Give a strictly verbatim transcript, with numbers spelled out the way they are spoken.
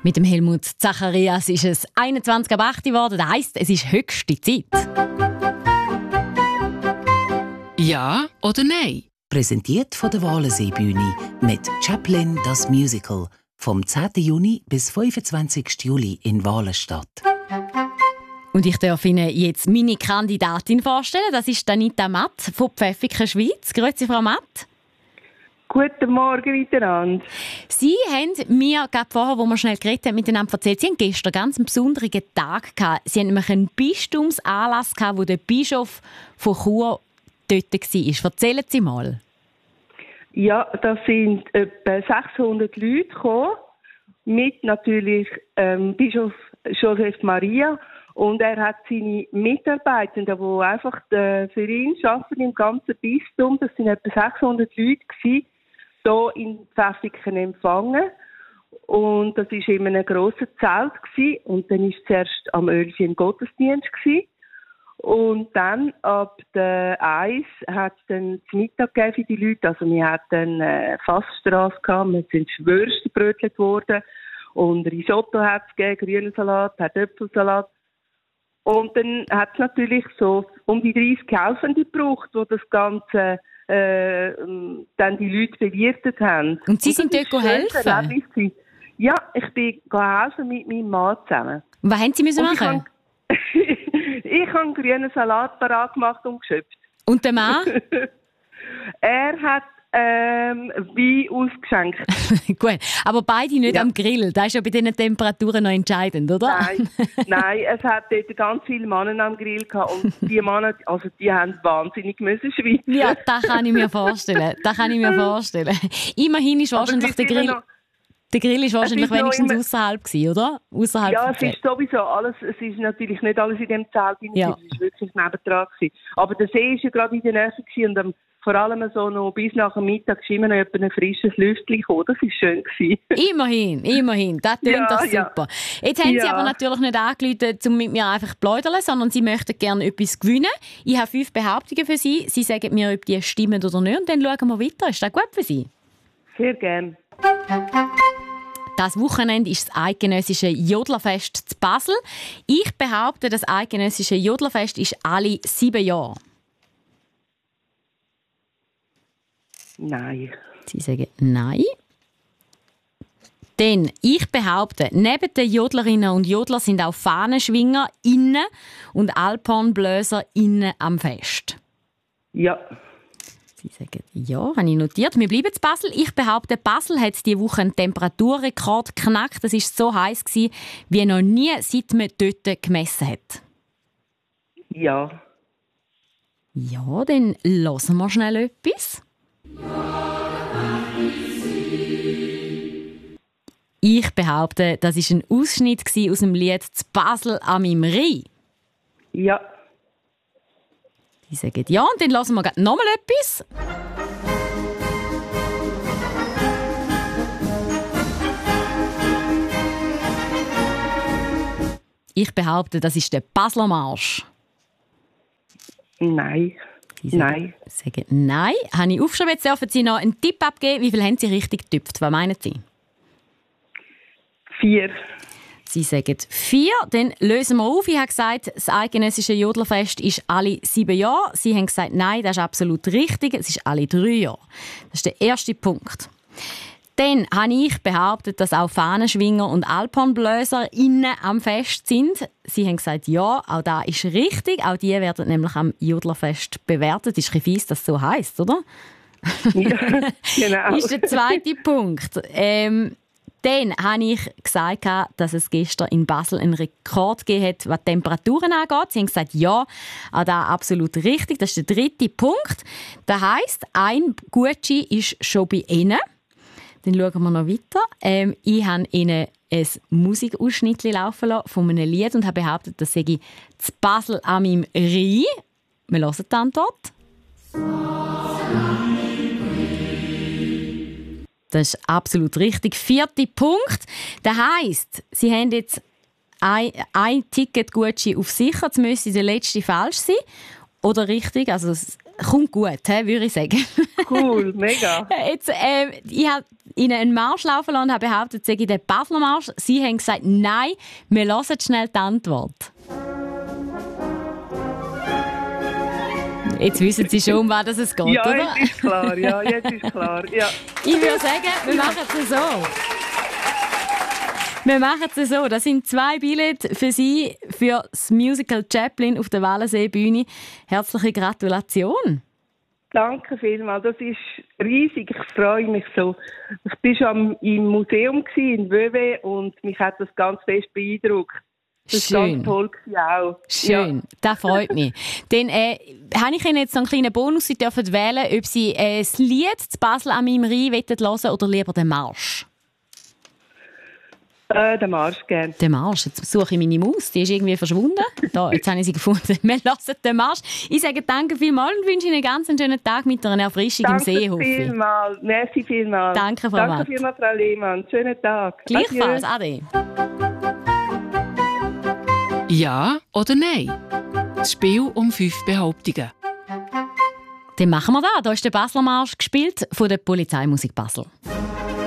Mit dem Helmut Zacharias ist es einundzwanzig ab acht geworden. Das heisst, es ist höchste Zeit. Ja oder nein? Präsentiert von der Walensee-Bühne mit Chaplin das Musical vom zehnten Juni bis fünfundzwanzigsten Juli in Walenstadt. Und ich darf Ihnen jetzt meine Kandidatin vorstellen. Das ist Anita Matt von Pfäffiken Schweiz. Grüezi, Frau Matt. Guten Morgen miteinander. Sie haben mir gerade vorher, wo wir schnell geredet haben, miteinander erzählt, Sie hatten gestern ganz einen besonderen Tag gehabt. Sie hatten nämlich einen Bistumsanlass gehabt, wo der Bischof von Chur dort war. Erzählen Sie mal. Ja, da sind etwa sechshundert Leute gekommen, mit natürlich ähm, Bischof Joseph Maria. Und er hat seine Mitarbeitenden, die einfach äh, für ihn arbeiten im ganzen Bistum, das sind etwa sechshundert Leute gewesen, hier in Pfäffiken empfangen. Und das war in einem grossen Zelt gewesen. Und dann war zuerst am elf Uhr ein Gottesdienst gewesen. Und dann ab der eins hat es dann das Mittag gegeben für die Leute. Also wir hatten eine Fassstrasse gehabt, wir sind Schwürste gebrötelt worden. Und Risotto hat es gegeben, Grünensalat, Äpfelsalat. Und dann hat es natürlich so um die dreißig Helfende gebraucht, die das Ganze äh, dann die Leute bewirtet haben. Und Sie sind dort helfen? Ja, ich bin helfen mit meinem Mann zusammen. Und was haben Sie müssen machen? Ich habe einen grünen Salat parat gemacht und geschöpft. Und der Mann? Er hat ähm, Wein ausgeschenkt. Gut, aber beide nicht ja. am Grill. Das ist ja bei diesen Temperaturen noch entscheidend, oder? Nein, nein, es hat dort ganz viele Männer am Grill gehabt und die Männer, also die haben wahnsinnig müssen schwitzen. Ja, das kann ich mir vorstellen. Das kann ich mir vorstellen. Immerhin ist wahrscheinlich der Grill... Der Grill war wahrscheinlich wenigstens außerhalb, oder? Ausserhalb ja, es ist sowieso alles, es ist natürlich nicht alles in dem Zelt, ja. Es war wirklich nebendran. Aber der See war ja gerade in der Nähe und um, vor allem so noch bis nach dem Mittag ist immer noch ein frisches Lüftchen gekommen. Das war schön. Immerhin, immerhin. Das tönt ja, doch super. Ja. Jetzt haben ja. Sie aber natürlich nicht angerufen, um mit mir einfach zu plaudern, sondern Sie möchten gerne etwas gewinnen. Ich habe fünf Behauptungen für Sie. Sie sagen mir, ob die stimmen oder nicht. Und dann schauen wir weiter. Ist das gut für Sie? Sehr gerne. Das Wochenende ist das eidgenössische Jodlerfest zu Basel. Ich behaupte, das eidgenössische Jodlerfest ist alle sieben Jahre. Nein. Sie sagen nein. Denn ich behaupte, neben den Jodlerinnen und Jodler sind auch Fahnenschwinger innen und Alphornblöser innen am Fest. Ja. Sie sagen ja, habe ich notiert. Wir bleiben in Basel. Ich behaupte, Basel hat diese Woche einen Temperaturrekord geknackt. Es war so heiß wie noch nie, seit man dort gemessen hat. Ja. Ja, dann hören wir schnell etwas. Ich behaupte, das war ein Ausschnitt aus dem Lied «Z Basel am meinem Rhein». Ja. Die sagen ja, und dann hören wir noch mal etwas. Ich behaupte, das ist der Basler Marsch. Nein. Sie sagen, nein. Sagen nein. Habe ich aufgeschrieben, jetzt dürfen Sie noch einen Tipp abgeben. Wie viel haben Sie richtig getüpft? Was meinen Sie? Vier. Sie sagen vier. Dann lösen wir auf. Ich habe gesagt, das eidgenössische Jodlerfest ist alle sieben Jahre. Sie haben gesagt, nein, das ist absolut richtig. Es ist alle drei Jahre. Das ist der erste Punkt. Dann habe ich behauptet, dass auch Fahnenschwinger und Alphornblöser innen am Fest sind. Sie haben gesagt, ja, auch das ist richtig. Auch die werden nämlich am Jodlerfest bewertet. Ist ein bisschen fies, dass es so heisst, oder? Ja, genau. Das ist der zweite Punkt. Ähm, Dann habe ich gesagt, dass es gestern in Basel einen Rekord gegeben hat, was die Temperaturen angeht. Sie haben gesagt, ja, auch das absolut richtig. Das ist der dritte Punkt. Das heisst, ein Gucci ist schon bei Ihnen. Dann schauen wir noch weiter. Ähm, ich habe Ihnen ein Musikausschnitt laufen lassen von einem Lied und habe behauptet, das sei «Z Basel an meinem Rhein». Wir hören die Antwort. Das ist absolut richtig. Vierter Punkt. Das heisst, Sie haben jetzt ein, ein Ticket Gucci auf sicher. Jetzt müsste der letzte falsch sein. Oder richtig. Also kommt gut, he, würde ich sagen. Cool, mega. Jetzt, äh, ich habe Ihnen einen Marsch laufen lassen und habe behauptet, es sei der Basler Marsch. Sie haben gesagt, nein, wir hören schnell die Antwort. Jetzt wissen Sie schon, um was es geht, ja, oder? Ja, jetzt ist klar. Ja, jetzt ist klar. Ja. Ich würde sagen, wir machen es so. Wir machen es so. Das sind zwei Billette für Sie für das Musical Chaplin auf der Walensee-Bühne. Herzliche Gratulation. Danke vielmals. Das ist riesig. Ich freue mich so. Ich war schon im Museum in Vevey und mich hat das ganz fest beeindruckt. Das Schön. War ganz toll auch. Schön, ja. Das freut mich. Dann äh, habe ich Ihnen jetzt noch einen kleinen Bonus. Sie dürfen wählen, ob Sie äh, das Lied zu Basel am meinem Rhein hören wollen oder lieber den Marsch. Äh, den Marsch gerne. Den Marsch. Jetzt suche ich meine Maus. Die ist irgendwie verschwunden. Da, jetzt habe ich sie gefunden. Wir lassen den Marsch. Ich sage danke vielmals und wünsche Ihnen einen ganz schönen Tag mit einer Erfrischung danke im See, hoffe ich. vielmals. Merci vielmals. Danke, Frau Danke Watt. vielmals, Frau Lehmann. Schönen Tag. Gleichfalls. Adieu. Ade. Ja oder nein? Das Spiel um fünf Behauptungen. Dann machen wir das. Da ist der Basler Marsch gespielt von der Polizeimusik Basel.